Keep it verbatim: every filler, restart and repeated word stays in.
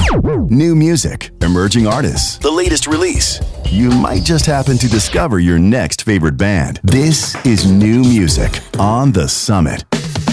New music, emerging artists, the latest release. You might just happen to discover your next favorite band. This is new music on The Summit.